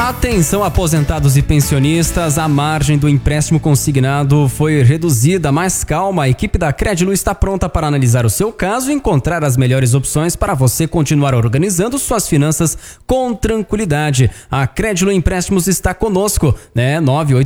Atenção, aposentados e pensionistas, a margem do empréstimo consignado foi reduzida, mas calma, a equipe da Crédilo está pronta para analisar o seu caso e encontrar as melhores opções para você continuar organizando suas finanças com tranquilidade. A Crédilo Empréstimos está conosco, né?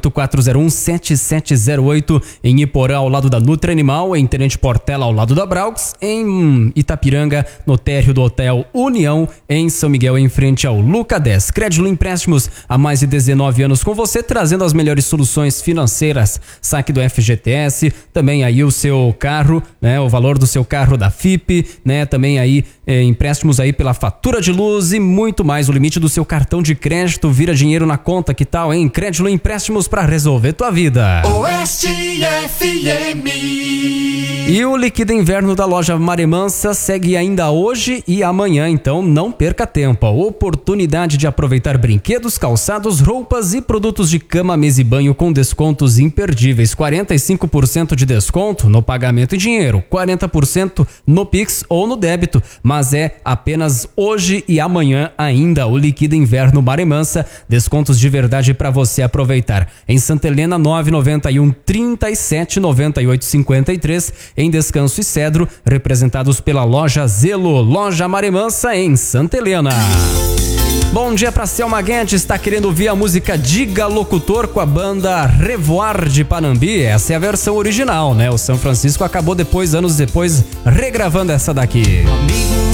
984017708 em Iporã, ao lado da Nutra Animal, em Tenente Portela, ao lado da Braux, em Itapiranga, no térreo do Hotel União, em São Miguel, em frente ao Luca 10. Crédilo Empréstimos, há mais de 19 anos com você, trazendo as melhores soluções financeiras. Saque do FGTS, também aí o seu carro, né? O valor do seu carro da FIP, né? Também aí empréstimos aí pela fatura de luz e muito mais. O limite do seu cartão de crédito vira dinheiro na conta, que tal, hein? Crédito Empréstimos para resolver tua vida. Oeste FM. E o Liquida Inverno da loja Maremansa segue ainda hoje e amanhã, então não perca tempo. A oportunidade de aproveitar brinquedos, calçados, roupas e produtos de cama, mesa e banho com descontos imperdíveis. 45% de desconto no pagamento em dinheiro, 40% no Pix ou no débito, mas é apenas hoje e amanhã ainda o Liquida Inverno Maremansa, descontos de verdade para você aproveitar. Em Santa Helena, 991 37 98 53, em Descanso e Cedro, representados pela loja Zelo, loja Maremansa em Santa Helena. Bom dia para Selma Guedes, está querendo ouvir a música Diga Locutor com a banda Revoar de Panambi. Essa é a versão original, né? O São Francisco acabou anos depois, regravando essa daqui.